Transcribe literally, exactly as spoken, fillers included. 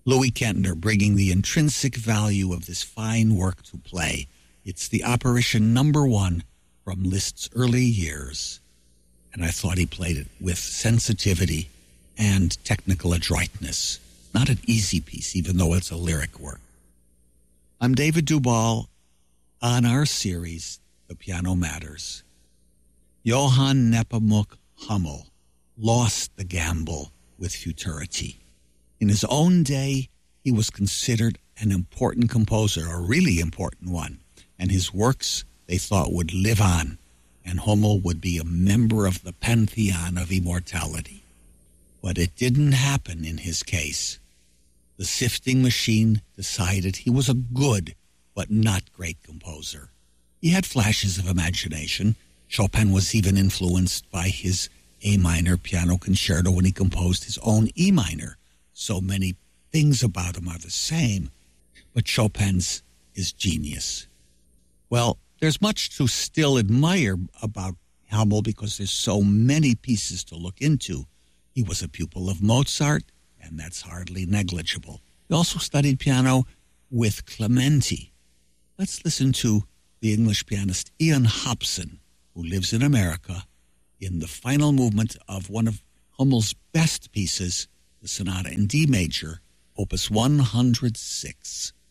Louis Kentner bringing the intrinsic value of this fine work to play. It's the apparition number one from Liszt's early years. And I thought he played it with sensitivity and technical adroitness. Not an easy piece, even though it's a lyric work. I'm David Duvall on our series, The Piano Matters. Johann Nepomuk Hummel lost the gamble with futurity. In his own day, he was considered an important composer, a really important one, and his works, they thought, would live on, and Hummel would be a member of the pantheon of immortality. But it didn't happen in his case. The sifting machine decided he was a good but not great composer. He had flashes of imagination. Chopin was even influenced by his A minor piano concerto when he composed his own E minor. So many things about him are the same, but Chopin's is genius. Well, there's much to still admire about Hummel because there's so many pieces to look into. He was a pupil of Mozart, and that's hardly negligible. He also studied piano with Clementi. Let's listen to the English pianist Ian Hobson, who lives in America, in the final movement of one of Hummel's best pieces, the Sonata in D major, Opus one hundred six.